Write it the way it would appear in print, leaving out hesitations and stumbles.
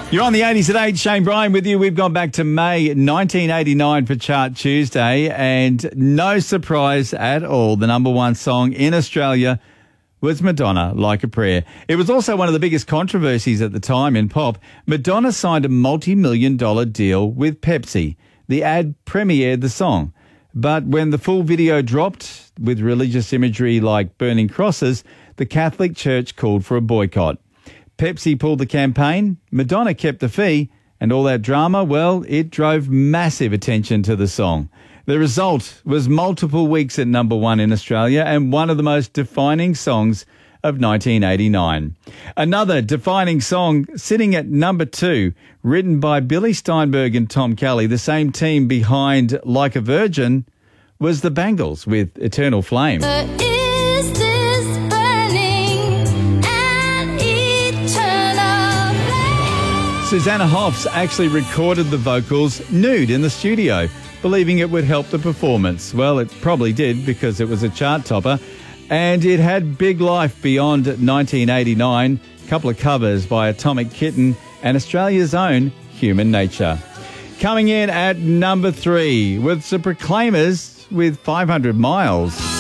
You're on the 80s at 8. Shane Bryan with you. We've gone back to May 1989 for Chart Tuesday, and no surprise at all, the number one song in Australia was Madonna, Like a Prayer. It was also one of the biggest controversies at the time in pop. Madonna signed a multi-million-dollar deal with Pepsi. The ad premiered the song. But when the full video dropped with religious imagery like burning crosses, the Catholic Church called for a boycott. Pepsi pulled the campaign, Madonna kept the fee, and all that drama, well, it drove massive attention to the song. The result was multiple weeks at number one in Australia and one of the most defining songs of 1989. Another defining song sitting at number two, written by Billy Steinberg and Tom Kelly, the same team behind Like a Virgin, was the Bangles with Eternal Flame. Susanna Hoffs actually recorded the vocals nude in the studio, believing it would help the performance. Well, it probably did because it was a chart topper, and it had big life beyond 1989. A couple of covers by Atomic Kitten and Australia's own Human Nature. Coming in at number three with the Proclaimers with 500 Miles.